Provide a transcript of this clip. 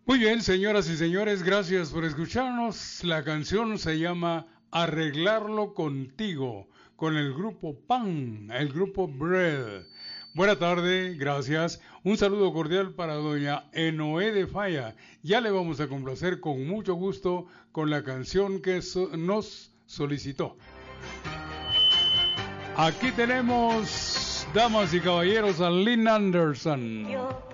Muy bien, señoras y señores, gracias por escucharnos. La canción se llama Arreglarlo Contigo, con el grupo Pan, el grupo Bread. Buena tarde, gracias. Un saludo cordial para doña Enoé de Falla. Ya le vamos a complacer con mucho gusto con la canción que nos solicitó. Aquí tenemos, damas y caballeros, a Lynn Anderson.